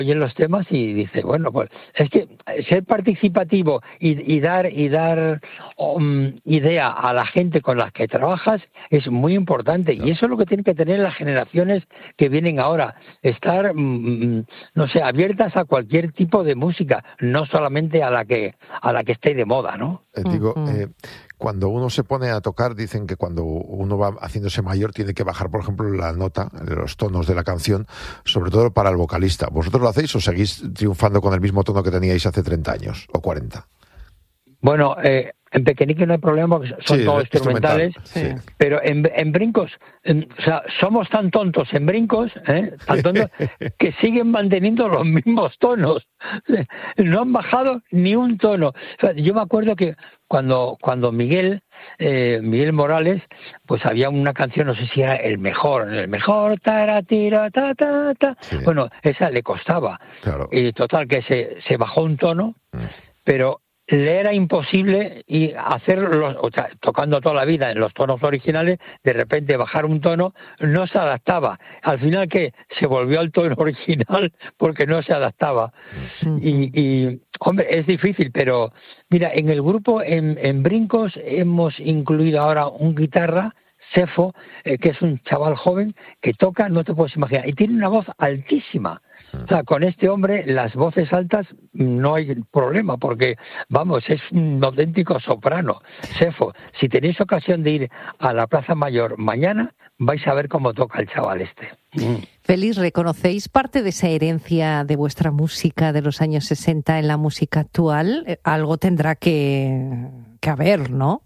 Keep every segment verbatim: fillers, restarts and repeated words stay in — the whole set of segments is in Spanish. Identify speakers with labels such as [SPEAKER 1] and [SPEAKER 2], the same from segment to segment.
[SPEAKER 1] oyen los temas y dice, bueno, pues es que ser participativo y, y dar y dar um, idea a la gente con la que trabajas es muy importante. Claro. Y eso es lo que tienen que tener las generaciones que vienen ahora, estar, um, no sé, abiertas a cualquier tipo de música, no solamente a la que a la que esté de moda, ¿no?
[SPEAKER 2] Eh, digo, eh, cuando uno se pone a tocar, dicen que cuando uno va haciéndose mayor tiene que bajar, por ejemplo, la nota, los tonos de la canción, sobre todo para el vocalista. ¿Vosotros lo hacéis o seguís triunfando con el mismo tono que teníais hace treinta años o cuarenta?
[SPEAKER 1] Bueno, eh, en Pequeñique no hay problema porque son
[SPEAKER 2] sí,
[SPEAKER 1] todos instrumentales,
[SPEAKER 2] sí.
[SPEAKER 1] pero en, en brincos, en, o sea, somos tan tontos en brincos, ¿eh? tan tontos, que siguen manteniendo los mismos tonos. No han bajado ni un tono. O sea, yo me acuerdo que cuando cuando Miguel, eh, Miguel Morales, pues había una canción, no sé si era el mejor, el mejor, tara, tira, ta, ta, ta. Sí. Bueno, esa le costaba.
[SPEAKER 2] Claro.
[SPEAKER 1] Y total, que se, se bajó un tono, mm. pero le era imposible y hacerlo, o sea, tocando toda la vida en los tonos originales, de repente bajar un tono, no se adaptaba. Al final, ¿qué? Se volvió al tono original porque no se adaptaba. Uh-huh. Y, y, hombre, es difícil, pero mira, en el grupo, en, en Brincos, hemos incluido ahora un guitarra, Sefo, eh, que es un chaval joven que toca, no te puedes imaginar, y tiene una voz altísima. O sea, con este hombre las voces altas no hay problema porque, vamos, es un auténtico soprano. Sefo, si tenéis ocasión de ir a la Plaza Mayor mañana, vais a ver cómo toca el chaval este.
[SPEAKER 3] Félix, ¿reconocéis parte de esa herencia de vuestra música de los años sesenta en la música actual? Algo tendrá que, que haber, ¿no?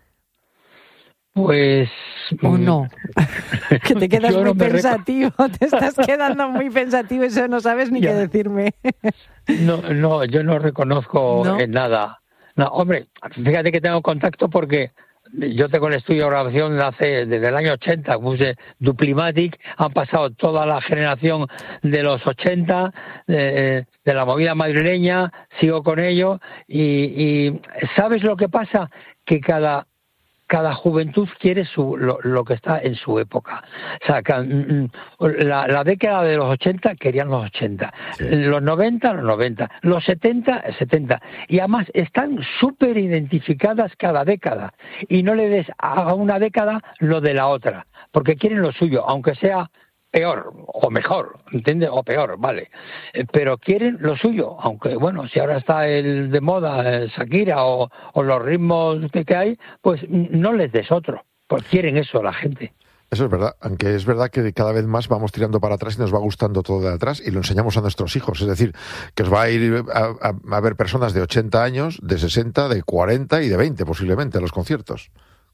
[SPEAKER 1] Pues...
[SPEAKER 3] ¿O no? Que te quedas muy no pensativo, rec... te estás quedando muy pensativo, eso no sabes ni ya. qué decirme.
[SPEAKER 1] No, no, yo no reconozco ¿No? en nada. No, hombre, fíjate que tengo contacto porque yo tengo el estudio de grabación hace, desde el año ochenta, puse Duplimatic, han pasado toda la generación de los ochenta, de, de la movida madrileña, sigo con ello, y, y ¿sabes lo que pasa? Que cada... Cada juventud quiere su, lo, lo que está en su época. O sea, la, la década de los ochenta querían los ochenta, sí. los noventa, los noventa, los setenta, setenta. Y además están súper identificadas cada década. Y no le des a una década lo de la otra, porque quieren lo suyo, aunque sea peor o mejor, ¿entiendes? O peor, vale. Pero quieren lo suyo, aunque, bueno, si ahora está el de moda, el Shakira o, o los ritmos que, que hay, pues no les des otro, pues quieren eso la gente.
[SPEAKER 2] Eso es verdad, aunque es verdad que cada vez más vamos tirando para atrás y nos va gustando todo de atrás y lo enseñamos a nuestros hijos, es decir, que os va a ir a, a, a ver personas de ochenta años, de sesenta, de cuarenta y de veinte posiblemente a los conciertos.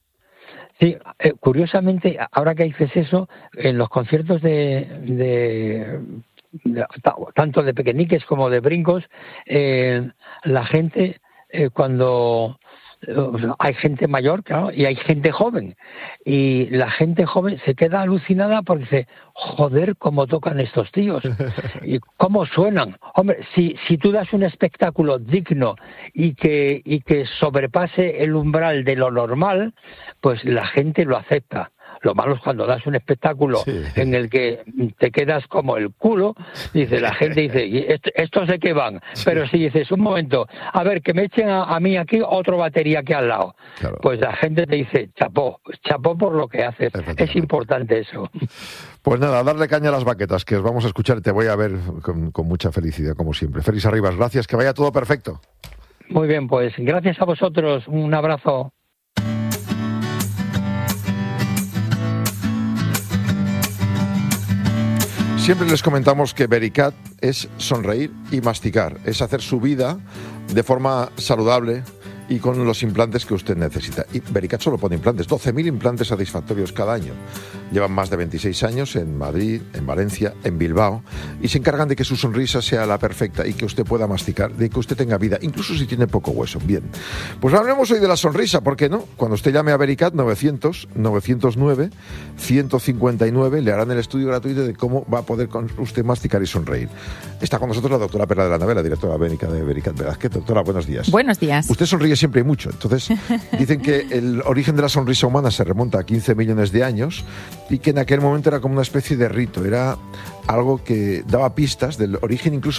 [SPEAKER 1] Sí, eh, curiosamente, ahora que dices eso, en los conciertos de, de, de tanto de Pequeñiques como de Brincos, eh, la gente eh, cuando hay gente mayor, claro, y hay gente joven, y la gente joven se queda alucinada porque dice, joder, cómo tocan estos tíos y cómo suenan. Hombre, si si tú das un espectáculo digno y que y que sobrepase el umbral de lo normal, pues la gente lo acepta. Lo malo es cuando das un espectáculo sí. en el que te quedas como el culo, dice la gente, dice, ¿estos de qué van? Sí. Pero si dices, un momento, a ver, que me echen a, a mí aquí otro batería aquí al lado, claro. Pues la gente te dice, chapó, chapó por lo que haces. Es importante eso.
[SPEAKER 2] Pues nada, darle caña a las baquetas, que os vamos a escuchar y te voy a ver con, con mucha felicidad, como siempre. Félix Arribas, gracias, que vaya todo perfecto.
[SPEAKER 1] Muy bien, pues gracias a vosotros, un abrazo.
[SPEAKER 2] Siempre les comentamos que Vericat es sonreír y masticar, es hacer su vida de forma saludable y con los implantes que usted necesita. Y Vericat solo pone implantes, doce mil implantes satisfactorios cada año. Llevan más de veintiséis años en Madrid, en Valencia, en Bilbao, y se encargan de que su sonrisa sea la perfecta y que usted pueda masticar, de que usted tenga vida, incluso si tiene poco hueso. Bien, pues hablemos hoy de la sonrisa, ¿por qué no? Cuando usted llame a Vericat, novecientos, novecientos nueve, ciento cincuenta y nueve, le harán el estudio gratuito de cómo va a poder con usted masticar y sonreír. Está con nosotros la doctora Perla de la Navera, directora médica de Vericat. Velázquez. Doctora, buenos días.
[SPEAKER 4] Buenos días.
[SPEAKER 2] ¿Usted sonríe siempre hay mucho. Entonces, dicen que el origen de la sonrisa humana se remonta a quince millones de años y que en aquel momento era como una especie de rito, era algo que daba pistas del origen incluso